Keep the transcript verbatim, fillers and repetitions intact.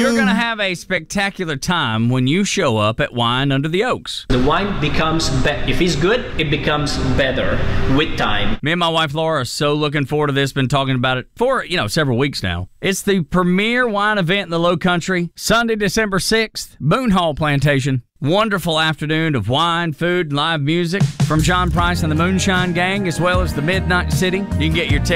You're going to have a spectacular time when you show up at Wine Under the Oaks. The wine becomes better. If it's good, it becomes better with time. Me and my wife Laura are so looking forward to this. Been talking about it for, you know, several weeks now. It's the premier wine event in the Low Country, Sunday, December sixth, Boone Hall Plantation. Wonderful afternoon of wine, food, and live music from John Price and the Moonshine Gang, as well as the Midnight City. You can get your tickets